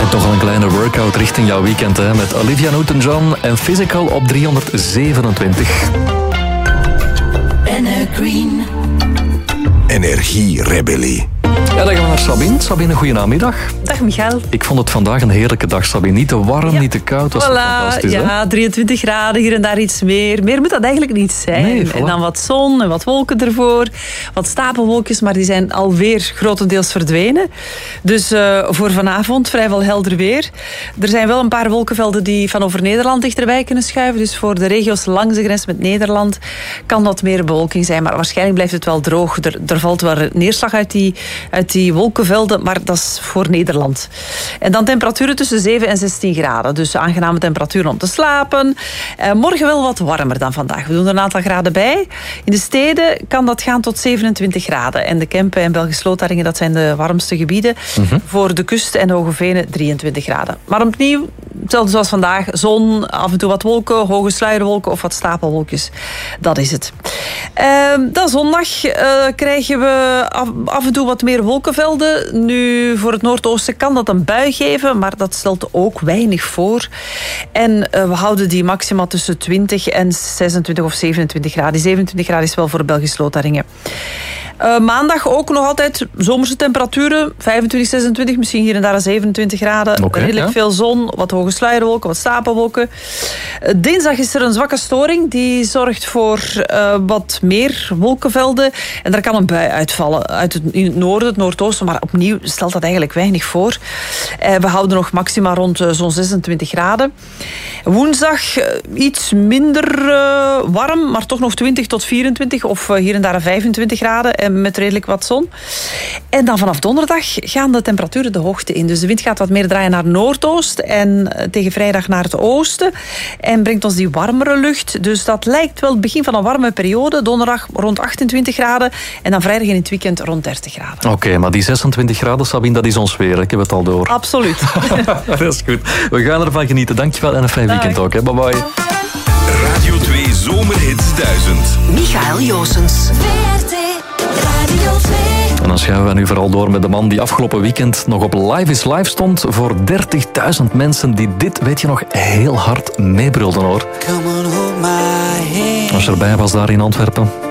Toch al een kleine workout richting jouw weekend, hè? Met Olivia Newton-John en Physical op 327. Green. Energierebellie. Ja, dan gaan we naar Sabine. Sabine, goedenamiddag. Dag Michael. Ik vond het vandaag een heerlijke dag, Sabine. Niet te warm, niet te koud. Was fantastisch, ja, 23 graden, hier en daar iets meer. Meer moet dat eigenlijk niet zijn. Nee, voilà. En dan wat zon en wat wolken ervoor. Wat stapelwolkjes, maar die zijn alweer grotendeels verdwenen. Dus voor vanavond vrijwel helder weer. Er zijn wel een paar wolkenvelden die van over Nederland dichterbij kunnen schuiven. Dus voor de regio's langs de grens met Nederland kan dat meer bewolking zijn. Maar waarschijnlijk blijft het wel droog. Er valt wel neerslag uit die wolkenvelden, maar dat is voor Nederland. En dan temperaturen tussen 7 en 16 graden. Dus aangename temperaturen om te slapen. Morgen wel wat warmer dan vandaag. We doen er een aantal graden bij. In de steden kan dat gaan tot 27 graden. En de Kempen en Belgisch-Slotharingen, dat zijn de warmste gebieden. Voor de kust en de Hoge Venen 23 graden. Maar opnieuw, hetzelfde zoals vandaag. Zon, af en toe wat wolken, hoge sluierwolken of wat stapelwolkjes. Dat is het. Dan zondag krijgen we af en toe wat meer wolkenvelden. Nu, voor het noordoosten kan dat een bui geven, maar dat stelt ook weinig voor. En we houden die maxima tussen 20 en 26 of 27 graden. Die 27 graden is wel voor Belgisch-Slotharingen. Maandag ook nog altijd zomerse temperaturen. 25, 26, misschien hier en daar 27 graden. Okay, redelijk veel zon, wat hoge sluierwolken, wat stapelwolken. Dinsdag is er een zwakke storing. Die zorgt voor wat meer wolkenvelden. En daar kan een bui uitvallen uit het noorden, het noordoosten. Maar opnieuw stelt dat eigenlijk weinig voor. We houden nog maxima rond zo'n 26 graden. Woensdag iets minder warm, maar toch nog 20 tot 24 of hier en daar 25 graden. Met redelijk wat zon. En dan vanaf donderdag gaan de temperaturen de hoogte in. Dus de wind gaat wat meer draaien naar noordoost en tegen vrijdag naar het oosten. En brengt ons die warmere lucht. Dus dat lijkt wel het begin van een warme periode. Donderdag rond 28 graden en dan vrijdag in het weekend rond 30 graden. Oké, maar die 26 graden, Sabine, dat is ons weer. Ik heb het al door. Absoluut. Dat is goed. We gaan ervan genieten. Dankjewel en een fijn weekend ook. Hè. Bye bye. Radio 2 Zomerhits 1000. Michael Joosens. VRT Radio 2. En dan schuiven we nu vooral door met de man die afgelopen weekend nog op Live is Live stond voor 30.000 mensen die dit, weet je nog, heel hard meebrulden, hoor. Als je erbij was daar in Antwerpen.